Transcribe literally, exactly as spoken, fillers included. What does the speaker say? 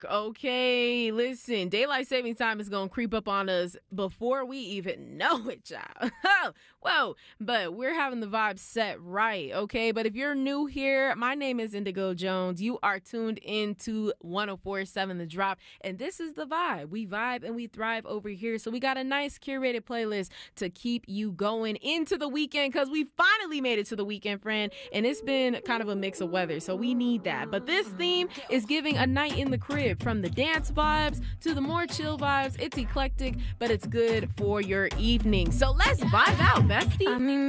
Okay, listen, daylight saving time is going to creep up on us before we even know it, child. Whoa, but we're having the vibe set right, okay? But if you're new here, my name is Indigo Jones. You are tuned into one oh four point seven The Drop, and this is the vibe. We vibe and we thrive over here, so we got a nice curated playlist to keep you going into the weekend because we finally made it to the weekend, friend, and it's been kind of a mix of weather, so we need that. But this theme is giving a night in the crib. From the dance vibes to the more chill vibes, it's eclectic, but it's good for your evening. So let's vibe out, bestie. I mean,